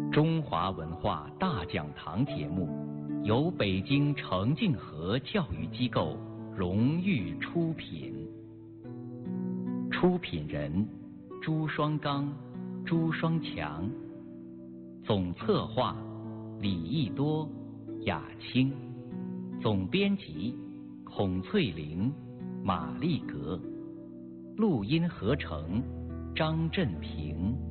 中华文化大讲堂节目由北京程静和教育机构荣誉出品，出品人朱双刚、朱双强，总策划李益多、雅青，总编辑孔翠玲、马丽格，录音合成张振平。